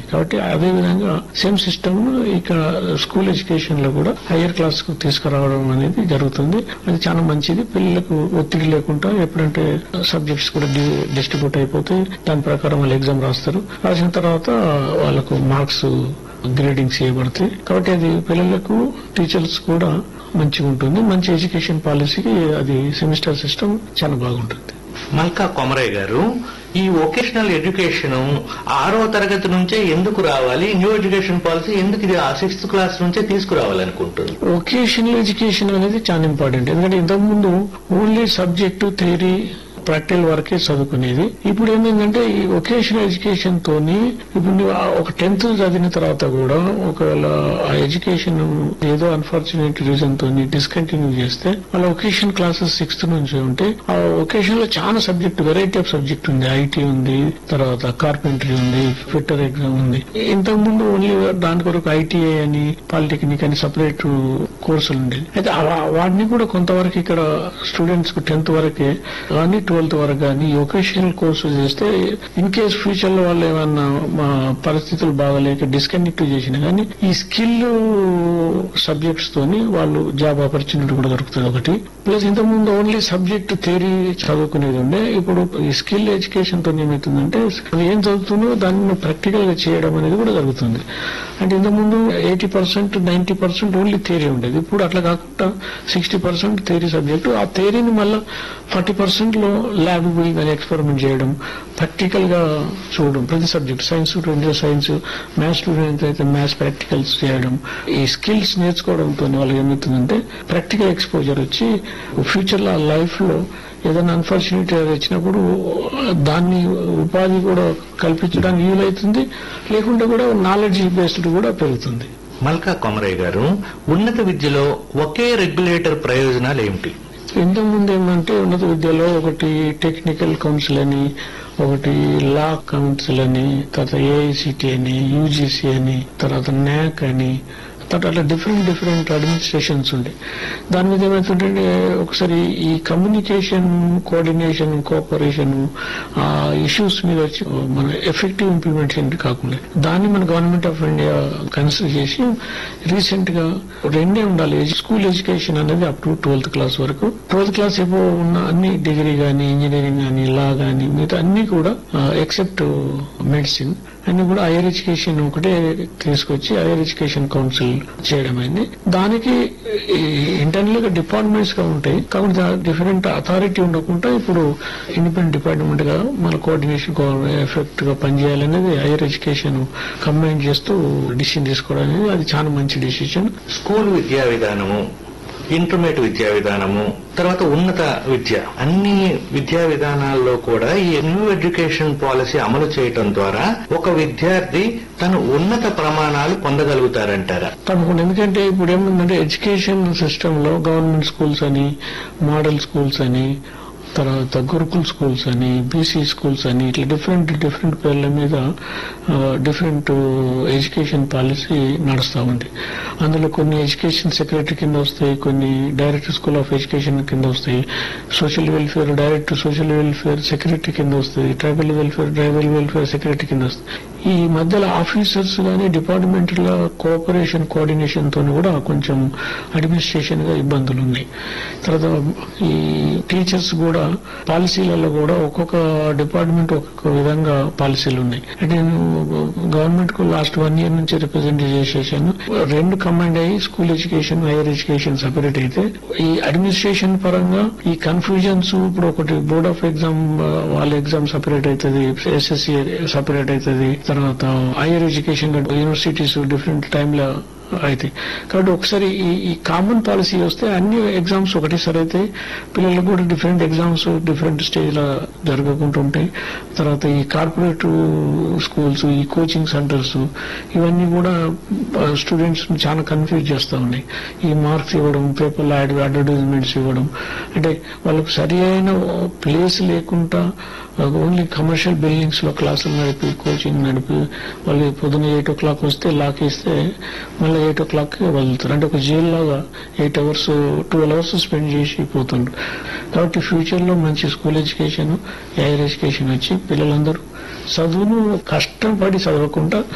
కాబట్టి అదే విధంగా సేమ్ సిస్టమ్ ఇక్కడ స్కూల్ ఎడ్యుకేషన్ లో కూడా హైయర్ క్లాస్ కు తీసుకురావడం అనేది జరుగుతుంది. అది చాలా మంచిది. పిల్లలకు ఒత్తిడి లేకుండా ఎప్పుడంటే సబ్జెక్ట్స్ కూడా డిస్ట్రిబ్యూట్ అయిపోతాయి. దాని ప్రకారం వాళ్ళు ఎగ్జామ్ రాస్తారు. రాసిన తర్వాత వాళ్ళకు మార్క్స్ గ్రేడింగ్స్ చేయబడతాయి. కాబట్టి అది పిల్లలకు టీచర్స్ కూడా మంచిగా ఉంటుంది. మంచి ఎడ్యుకేషన్ పాలసీకి అది సెమిస్టర్ సిస్టమ్ చాలా బాగుంటుంది. మల్కా కొమరయ్య గారు, ఈ వొకేషనల్ ఎడ్యుకేషన్ 6వ తరగతి నుంచే ఎందుకు రావాలి? న్యూ ఎడ్యుకేషన్ పాలసీ ఎందుకు ఇది 6th క్లాస్ నుంచే తీసుకురావాలనుకుంటుంది? వొకేషనల్ ఎడ్యుకేషన్ అనేది చాలా ఇంపార్టెంట్. ఎందుకంటే ఇంతకుముందు ఓన్లీ సబ్జెక్టు థియరీ ప్రాక్టికల్ వరకే చదువుకునేది. ఇప్పుడు ఏమైందంటే ఈ వొకేషనల్ ఎడ్యుకేషన్ తోని ఇప్పుడు ఒక 10th చదివిన తర్వాత కూడా ఒకవేళ ఆ ఎడ్యుకేషన్ ఏదో అన్ఫార్చునేట్ రీజన్ తోని డిస్కంటిన్యూ చేస్తే వాళ్ళ వొకేషన్ క్లాసెస్ 6th నుంచి ఉంటే ఆ వొకేషన్ లో చాలా సబ్జెక్ట్ వెరైటీ ఆఫ్ సబ్జెక్ట్ ఉంది. ఐటీ ఉంది, తర్వాత కార్పెంటరీ ఉంది, ఫిట్టర్ ఎగ్జామ్ ఉంది. ఇంతకు ముందు ఓన్లీ దాని కొరకు ఐటీఐ అని పాలిటెక్నిక్ అని సపరేట్ కోర్సులు ఉండేది. అయితే వాటిని కూడా కొంతవరకు ఇక్కడ స్టూడెంట్స్ కు 10th వరకే కానీ 12th వరకు కానీ వొకేషనల్ కోర్సు చేస్తే ఇన్ కేస్ ఫ్యూచర్ లో వాళ్ళు ఏమన్నా మా పరిస్థితులు బాగాలేక డిస్కనెక్ట్ చేసినా కానీ ఈ స్కిల్ సబ్జెక్ట్స్ తోని వాళ్ళు జాబ్ ఆపర్చునిటీ కూడా దొరుకుతుంది ఒకటి. ప్లస్ ఇంతకుముందు ఓన్లీ సబ్జెక్ట్ థియరీ చదువుకునేది ఉండే. ఇప్పుడు ఈ స్కిల్ ఎడ్యుకేషన్ తో ఏమవుతుందంటే ఏం చదువుతుందో దాన్ని ప్రాక్టికల్ గా చేయడం అనేది కూడా జరుగుతుంది. అంటే ఇంతకుముందు 80% 90% ఓన్లీ థియరీ ఉండేది. ఇప్పుడు అట్లా కాకుండా 60% థియరీ సబ్జెక్టు. ఆ థియరీని మళ్ళీ 40% లో ల్యాబ్ పోయి కానీ ఎక్స్పెరిమెంట్ చేయడం, ప్రాక్టికల్ గా చూడడం. ప్రతి subject science student science, maths student అయితే మ్యాథ్స్ ప్రాక్టికల్స్ చేయడం. ఈ స్కిల్స్ నేర్చుకోవడంతో వాళ్ళకి ఏమవుతుందంటే ప్రాక్టికల్ ఎక్స్పోజర్ వచ్చి ఫ్యూచర్ లో లైఫ్ లో ఏదైనా అన్ఫార్చునేట్ వచ్చినప్పుడు దాన్ని ఉపాధి కూడా కల్పించడానికి వీలవుతుంది. లేకుంటే కూడా నాలెడ్జ్ బేస్డ్ కూడా పెరుగుతుంది. మల్కా కొమరయ్య గారు, ఉన్నత విద్యలో ఒకే రెగ్యులేటర్ ప్రయోజనాలు ఏమిటి? ఇంతకుముందు ఏమంటే ఉన్నత విద్యలో ఒకటి టెక్నికల్ కౌన్సిల్ అని, ఒకటి లా కౌన్సిల్ అని, తర్వాత ఏఐసిటి అని, యూజీసీ అని, తర్వాత న్యాక్ అని, తర్వాత అట్లా డిఫరెంట్ అడ్మినిస్ట్రేషన్స్ ఉండే. దాని మీద ఏమవుతుంటే ఒకసారి ఈ కమ్యూనికేషన్, కోఆర్డినేషన్, కోఆపరేషన్ ఆ ఇష్యూస్ మీద వచ్చి మన ఎఫెక్టివ్ ఇంప్లిమెంటేషన్ కాకుండా దాన్ని మన గవర్నమెంట్ ఆఫ్ ఇండియా కన్సిడర్ చేసి రీసెంట్ గా రెండే ఉండాలి. స్కూల్ ఎడ్యుకేషన్ అనేది అప్ టు 12th క్లాస్ వరకు. 12th క్లాస్ ఎబో ఉన్న అన్ని డిగ్రీ గానీ, ఇంజనీరింగ్ గానీ, లా గానీ మిగతా అన్ని కూడా ఎక్సెప్ట్ మెడిసిన్ అన్ని కూడా హైయర్ ఎడ్యుకేషన్ ఒకటే తీసుకొచ్చి హైయర్ ఎడ్యుకేషన్ కౌన్సిల్ చేయడం అయింది. దానికి ఇంటర్నల్ గా డిపార్ట్మెంట్స్ గా ఉంటాయి కాబట్టి డిఫరెంట్ అథారిటీ ఉండకుండా ఇప్పుడు ఇండిపెండెంట్ డిపార్ట్మెంట్ గా మన కోఆర్డినేషన్ ఎఫెక్ట్ గా పనిచేయాలనేది హైయర్ ఎడ్యుకేషన్ కంబైన్ చేస్తూ డిసిషన్ తీసుకోవడం అనేది అది చాలా మంచి డిసిషన్. స్కూల్ విద్యా విధానము, ఇంటర్మీడియట్ విద్యా విధానము, తర్వాత ఉన్నత విద్య, అన్ని విద్యా విధానాల్లో కూడా ఈ న్యూ ఎడ్యుకేషన్ పాలసీ అమలు చేయడం ద్వారా ఒక విద్యార్థి తను ఉన్నత ప్రమాణాలు పొందగలుగుతారంటారా? తప్పకుండా. ఎందుకంటే ఇప్పుడు ఏముందంటే ఎడ్యుకేషన్ సిస్టమ్ లో గవర్నమెంట్ స్కూల్స్ అని, మోడల్ స్కూల్స్ అని, తర్వాత గురుకుల్ స్కూల్స్ అని, బీసీ స్కూల్స్ అని ఇట్లా డిఫరెంట్ పేర్ల మీద డిఫరెంట్ ఎడ్యుకేషన్ పాలసీ నడుస్తూ ఉంది. అందులో కొన్ని ఎడ్యుకేషన్ సెక్రటరీ కింద వస్తాయి, కొన్ని డైరెక్టర్ స్కూల్ ఆఫ్ ఎడ్యుకేషన్ కింద వస్తాయి, social welfare director social welfare secretary కింద వస్తాయి, ట్రైబల్ వెల్ఫేర్ సెక్రటరీ కింద వస్తాయి. ఈ మధ్యలో ఆఫీసర్స్ గానీ డిపార్ట్మెంట్ ల కోఆర్డినేషన్ తో కూడా కొంచెం అడ్మినిస్ట్రేషన్ గా ఇబ్బందులు ఉన్నాయి. తర్వాత ఈ టీచర్స్ కూడా పాలసీలలో కూడా ఒక్కొక్క డిపార్ట్మెంట్ ఒక్కొక్క విధంగా పాలసీలు ఉన్నాయి. అంటే నేను గవర్నమెంట్ కు లాస్ట్ 1 year నుంచి రిప్రజెంట్ చేసేసాను. రెండు కంబైండ్ అయ్యి school education, higher education separate అయితే ఈ అడ్మినిస్ట్రేషన్ పరంగా ఈ కన్ఫ్యూజన్స్ ఇప్పుడు ఒకటి బోర్డ్ ఆఫ్ ఎగ్జామ్ వాళ్ళ ఎగ్జామ్ సపరేట్ అవుతుంది, ఎస్ఎస్సి సపరేట్ అవుతుంది, తర్వాత హైయర్ ఎడ్యుకేషన్ యూనివర్సిటీస్ డిఫరెంట్ టైంలో అయితే. కాబట్టి ఒకసారి ఈ కామన్ పాలసీ వస్తే అన్ని ఎగ్జామ్స్ ఒకటేసారి అయితే పిల్లలకు కూడా డిఫరెంట్ ఎగ్జామ్స్ డిఫరెంట్ స్టేజ్ లో జరగకుండా ఉంటాయి. తర్వాత ఈ కార్పొరేట్ స్కూల్స్, ఈ కోచింగ్ సెంటర్స్ ఇవన్నీ కూడా స్టూడెంట్స్ చాలా కన్ఫ్యూజ్ చేస్తూ ఉన్నాయి. ఈ మార్క్స్ ఇవ్వడం, పేపర్లో అడ్వర్టైజ్మెంట్స్ ఇవ్వడం, అంటే వాళ్ళకు సరి అయిన ప్లేస్ లేకుండా ఓన్లీ కమర్షియల్ బిల్డింగ్స్ లో క్లాసులు నడిపి, కోచింగ్ నడిపి వాళ్ళు పొద్దున 8 o'clock వస్తే లాక్ ఇస్తే మళ్ళీ 8 o'clock వదులుతారు. అంటే ఒక జైలు లాగా 8 hours 12 hours స్పెండ్ చేసి పోతుండ్రు. కాబట్టి ఫ్యూచర్ లో మంచి స్కూల్ ఎడ్యుకేషన్, హైయర్ ఎడ్యుకేషన్ వచ్చి పిల్లలందరూ చదువును కష్టపడి చదవకుండా